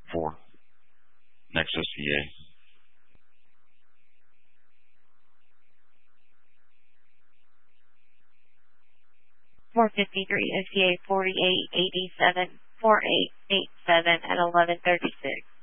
4. Next SVA. 453 SVA 4887 4887 at 11:36.